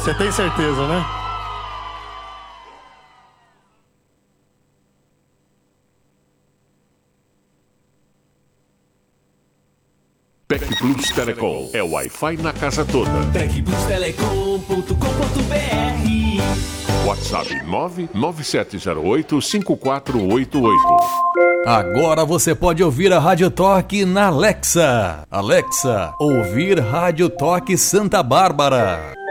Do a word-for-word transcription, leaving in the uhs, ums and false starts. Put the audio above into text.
Você tem certeza, né? Tec Plus Telecom é o Wi-Fi na casa toda. tec plus telecom ponto com ponto b r. WhatsApp nove nove sete zero oito cinco quatro oito oito. Agora você pode ouvir a Rádio Toque na Alexa. Alexa, ouvir Rádio Toque Santa Bárbara.